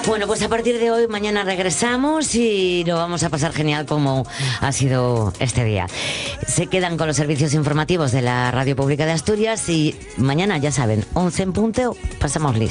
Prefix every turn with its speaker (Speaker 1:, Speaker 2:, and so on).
Speaker 1: Bueno, pues a partir de hoy, mañana regresamos y lo vamos a pasar genial como ha sido este día. Se quedan con los servicios informativos de la Radio Pública de Asturias y mañana, ya saben, 11 en punto, pasamos lista.